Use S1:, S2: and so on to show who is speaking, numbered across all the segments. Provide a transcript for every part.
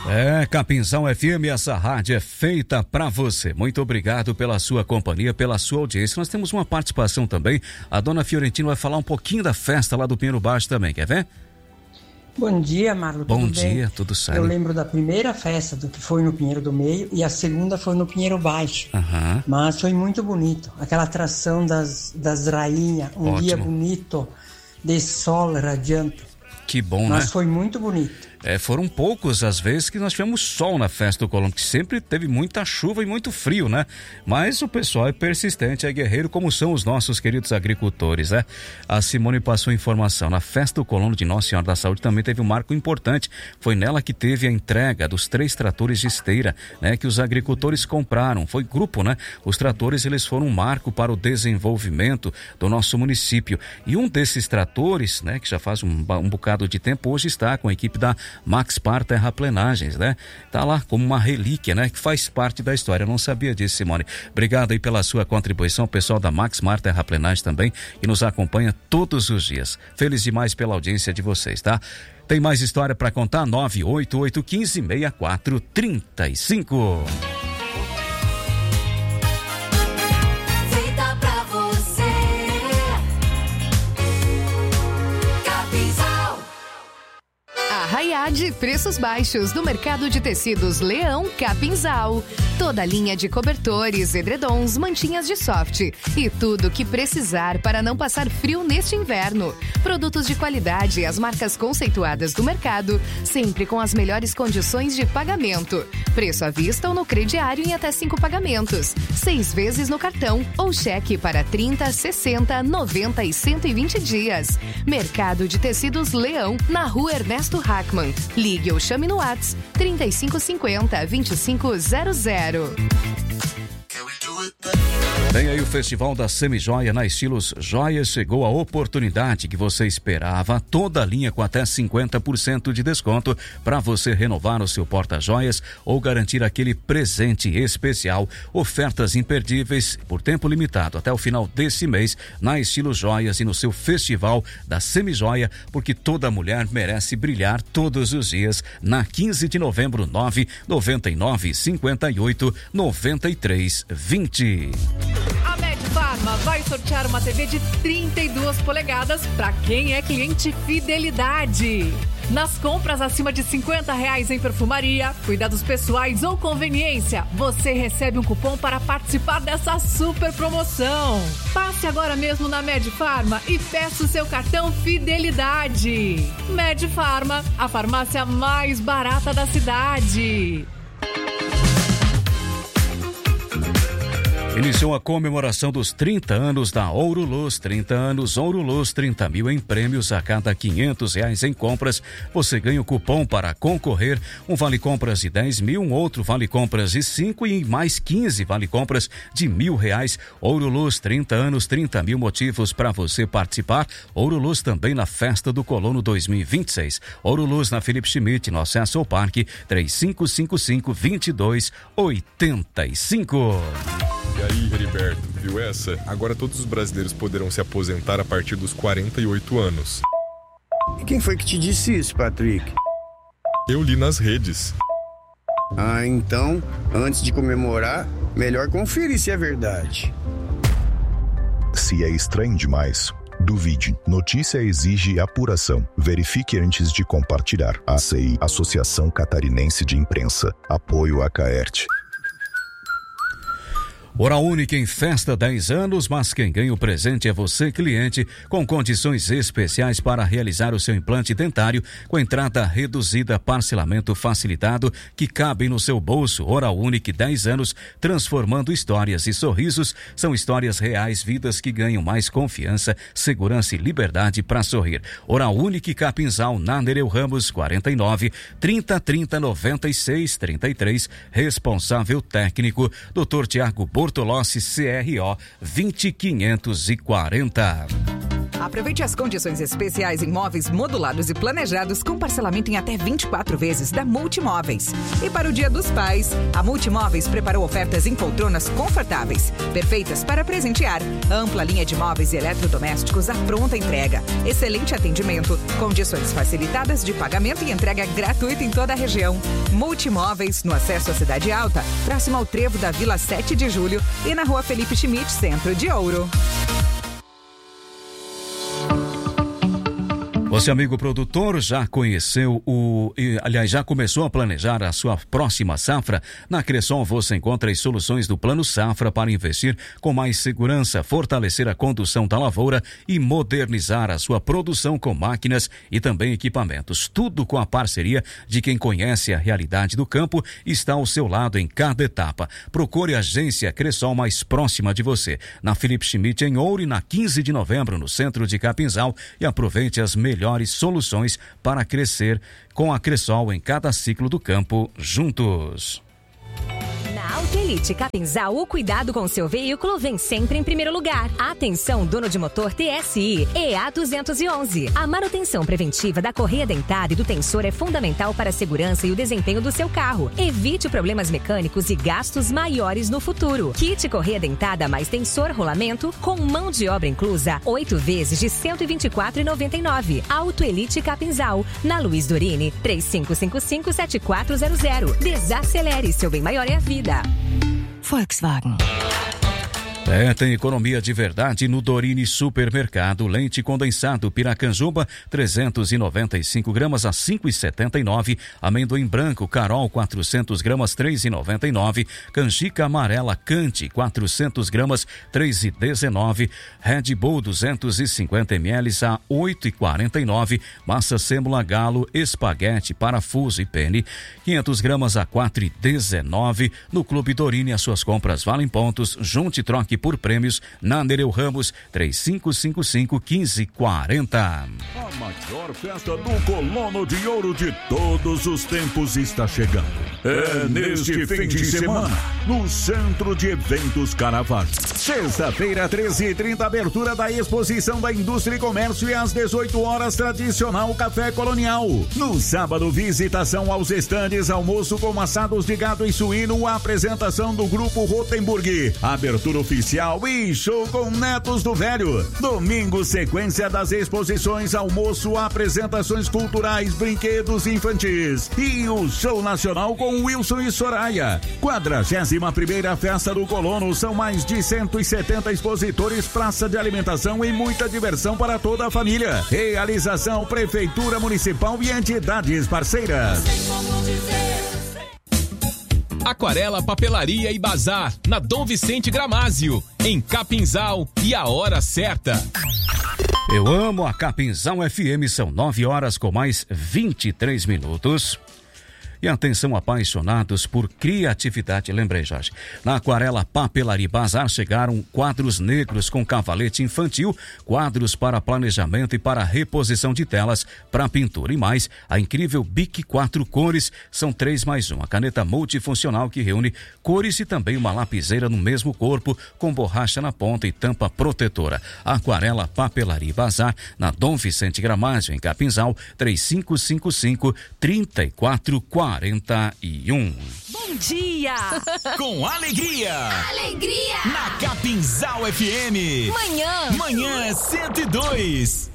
S1: Capinzal FM, essa rádio é feita pra você. Muito obrigado pela sua companhia, pela sua audiência. Nós temos uma participação também. A dona Fiorentina vai falar um pouquinho da festa lá do Pinheiro Baixo também, quer ver?
S2: Bom dia, Marlon.
S1: Bom dia, tudo certo.
S2: Eu lembro da primeira festa do que foi no Pinheiro do Meio e a segunda foi no Pinheiro Baixo. Mas foi muito bonito. Aquela atração das rainhas, um dia bonito, de sol radiante.
S1: Que bom, né?
S2: Mas foi muito bonito.
S1: Foram poucos as vezes que nós tivemos sol na festa do Colombo, que sempre teve muita chuva e muito frio, né? Mas o pessoal é persistente, é guerreiro, como são os nossos queridos agricultores, né? A Simone passou informação. Na festa do Colombo de Nossa Senhora da Saúde também teve um marco importante. Foi nela que teve a entrega dos 3 tratores de esteira, né? Que os agricultores compraram. Foi grupo, né? Os tratores, eles foram um marco para o desenvolvimento do nosso município. E um desses tratores, né? Que já faz um bocado de tempo, hoje está com a equipe da Maxpar Terraplenagens, né? Tá lá como uma relíquia, né? Que faz parte da história. Eu não sabia disso, Simone. Obrigado aí pela sua contribuição, o pessoal da Maxpar Terraplenagens também, que nos acompanha todos os dias. Feliz demais pela audiência de vocês, tá? Tem mais história para contar? 988156435.
S3: Raiad, preços baixos no mercado de tecidos Leão Capinzal. Toda a linha de cobertores, edredons, mantinhas de soft e tudo o que precisar para não passar frio neste inverno. Produtos de qualidade e as marcas conceituadas do mercado, sempre com as melhores condições de pagamento. Preço à vista ou no crediário em até 5 pagamentos. 6 vezes no cartão ou cheque para 30, 60, 90 e 120 dias. Mercado de tecidos Leão, na rua Ernesto Hackman. Ligue ou chame no WhatsApp 3550-2500.
S1: Vem aí o Festival da Semijoia na Estilos Joias. Chegou a oportunidade que você esperava. Toda a linha com até 50% de desconto para você renovar o seu porta-joias ou garantir aquele presente especial. Ofertas imperdíveis por tempo limitado até o final desse mês na Estilos Joias e no seu Festival da Semijoia, porque toda mulher merece brilhar todos os dias. Na 15 de novembro, 999 58 93 20.
S4: A Medfarma vai sortear uma TV de 32 polegadas para quem é cliente Fidelidade. Nas compras acima de R$50 em perfumaria, cuidados pessoais ou conveniência, você recebe um cupom para participar dessa super promoção. Passe agora mesmo na Medfarma e peça o seu cartão Fidelidade. Medfarma, a farmácia mais barata da cidade.
S1: Iniciou a comemoração dos 30 anos da Ouro Luz. 30 anos, Ouro Luz, 30 mil em prêmios. A cada R$500 em compras, você ganha o cupom para concorrer. Um vale-compras de 10 mil, um outro vale-compras de 5 e mais 15 vale-compras de R$1.000. Ouro Luz, 30 anos, 30 mil motivos para você participar. Ouro Luz também na Festa do Colono 2026. Ouro Luz na Felipe Schmidt, no acesso ao parque, 3555-2285.
S5: E aí, Heriberto, viu essa? Agora todos os brasileiros poderão se aposentar a partir dos 48 anos.
S6: E quem foi que te disse isso, Patrick?
S5: Eu li nas redes.
S6: Ah, então, antes de comemorar, melhor conferir se é verdade.
S7: Se é estranho demais, duvide. Notícia exige apuração. Verifique antes de compartilhar. ACI, Associação Catarinense de Imprensa. Apoio a Caert.
S1: Oral Unique em festa 10 anos, mas quem ganha o presente é você, cliente, com condições especiais para realizar o seu implante dentário com entrada reduzida, parcelamento facilitado que cabe no seu bolso. Oral Unique 10 anos, transformando histórias e sorrisos. São histórias reais, vidas que ganham mais confiança, segurança e liberdade para sorrir. Oral Unique Capinzal, na Nereu Ramos 49 3030 96 33. Responsável técnico, Dr. Tiago Bortolossi, CRO 20540.
S8: Aproveite as condições especiais em móveis modulados e planejados com parcelamento em até 24 vezes da Multimóveis. E para o Dia dos Pais, a Multimóveis preparou ofertas em poltronas confortáveis, perfeitas para presentear. Ampla linha de móveis e eletrodomésticos à pronta entrega. Excelente atendimento, condições facilitadas de pagamento e entrega gratuita em toda a região. Multimóveis, no acesso à Cidade Alta, próximo ao trevo da Vila 7 de Julho e na Rua Felipe Schmidt, Centro de Ouro.
S1: Você, amigo produtor, já conheceu já começou a planejar a sua próxima safra? Na Cressol você encontra as soluções do Plano Safra para investir com mais segurança, fortalecer a condução da lavoura e modernizar a sua produção com máquinas e também equipamentos. Tudo com a parceria de quem conhece a realidade do campo e está ao seu lado em cada etapa. Procure a agência Cressol mais próxima de você, na Felipe Schmidt em Ouro e na 15 de novembro no centro de Capinzal, e aproveite as melhores soluções para crescer com a Cressol em cada ciclo do campo, juntos.
S9: Na Autoelite Capinzal, o cuidado com seu veículo vem sempre em primeiro lugar. Atenção, dono de motor TSI EA 211. A manutenção preventiva da correia dentada e do tensor é fundamental para a segurança e o desempenho do seu carro. Evite problemas mecânicos e gastos maiores no futuro. Kit correia dentada mais tensor rolamento com mão de obra inclusa, 8 vezes de R$ 124,99. Autoelite Capinzal, na Luiz Dorini, 3555-7400. Desacelere, seu bem maior é a vida.
S3: Volkswagen.
S1: Tem economia de verdade no Dorini Supermercado. Leite condensado Piracanjuba, 395 gramas a 5,79. Amendoim branco Carol, 400 gramas, 3,99. Canjica amarela Cante, 400 gramas, 3,19. Red Bull, 250 ml a 8,49. Massa sêmula Galo, espaguete, parafuso e penne, 500 gramas a 4,19. No Clube Dorini, as suas compras valem pontos. Junte e troque por prêmios na Nereu Ramos, 3555-1540.
S10: A maior festa do Colono de Ouro de todos os tempos está chegando. É neste fim de semana, no Centro de Eventos Caravaggio. Sexta-feira, 13h30, abertura da Exposição da Indústria e Comércio e às 18 horas, tradicional Café Colonial. No sábado, visitação aos estandes, almoço com assados de gado e suíno, a apresentação do Grupo Rotenburg, abertura oficial e show com Netos do Velho. Domingo, sequência das exposições, almoço, apresentações culturais, brinquedos infantis e o show nacional com Wilson e Soraya. 41ª Festa do Colono, são mais de 170 expositores, praça de alimentação e muita diversão para toda a família. Realização Prefeitura Municipal e entidades parceiras.
S11: Aquarela, Papelaria e Bazar, na Dom Vicente Gramásio, em Capinzal, e a hora certa.
S1: Eu amo a Capinzal FM, são 9 horas com mais 23 minutos. E atenção, apaixonados por criatividade. Lembrei, Jorge. Na Aquarela, Papelaria e Bazar chegaram quadros negros com cavalete infantil, quadros para planejamento e para reposição de telas para pintura. E mais, a incrível Bic 4 cores, são 3+1. A caneta multifuncional que reúne cores e também uma lapiseira no mesmo corpo, com borracha na ponta e tampa protetora. Aquarela, Papelaria e Bazar, na Dom Vicente Gramásio, em Capinzal, 3555-3441.
S9: Bom dia!
S11: Com alegria!
S9: Alegria!
S11: Na Capinzal FM! Manhã 102!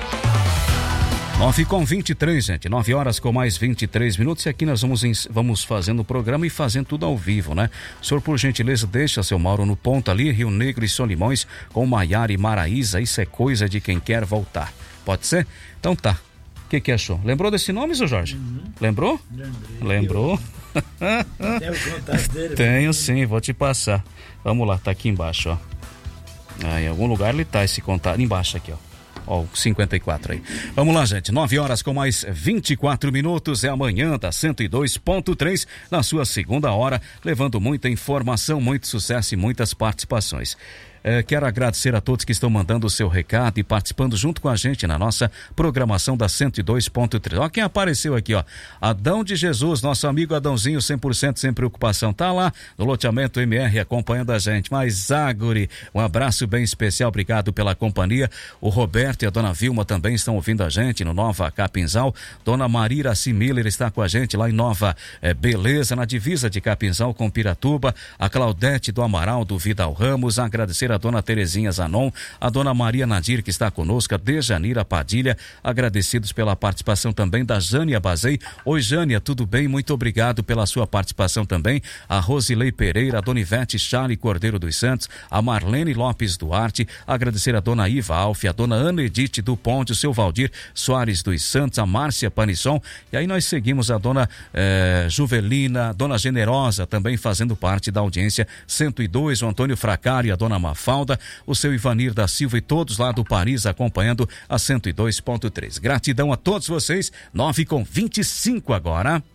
S1: 9h23, gente. 9 horas com mais 23 minutos. E aqui nós vamos fazendo o programa e fazendo tudo ao vivo, né? O senhor, por gentileza, deixa seu Mauro no ponto ali, Rio Negro e Solimões, com Maiara e Maraísa. Isso é coisa de quem quer voltar. Pode ser? Então tá. O que achou? Lembrou desse nome, seu Jorge? Lembrou? Lembrou?
S12: Tem o contato dele?
S1: Tenho sim, vou te passar. Vamos lá, tá aqui embaixo, ó. Em algum lugar ele tá esse contato, embaixo aqui, ó. Ó, o 54 aí. Vamos lá, gente, 9 horas com mais 24 minutos, é amanhã da 102.3, na sua segunda hora, levando muita informação, muito sucesso e muitas participações. Quero agradecer a todos que estão mandando o seu recado e participando junto com a gente na nossa programação da 102.3. Ó, quem apareceu aqui, ó, Adão de Jesus, nosso amigo Adãozinho, 100% sem preocupação, tá lá no loteamento MR acompanhando a gente. Mas Zaguri, um abraço bem especial, obrigado pela companhia. O Roberto e a dona Vilma também estão ouvindo a gente no Nova Capinzal. Dona Maria Iraci Miller está com a gente lá em Nova Beleza, na divisa de Capinzal com Piratuba. A Claudete do Amaral do Vidal Ramos, agradecer a dona Terezinha Zanon, a dona Maria Nadir que está conosco, a Dejanira Padilha, agradecidos pela participação também da Jânia Bazei. Oi Jânia, tudo bem? Muito obrigado pela sua participação também. A Rosilei Pereira, a dona Ivete Charles Cordeiro dos Santos, a Marlene Lopes Duarte, agradecer a dona Iva Alf, a dona Ana Edith do Ponte, o seu Valdir Soares dos Santos, a Márcia Panisson, e aí nós seguimos a dona Juvelina, a dona Generosa também fazendo parte da audiência 102, o Antônio Fracari, a dona Mafalda, o seu Ivanir da Silva e todos lá do Paris acompanhando a 102.3. Gratidão a todos vocês. 9:25 agora.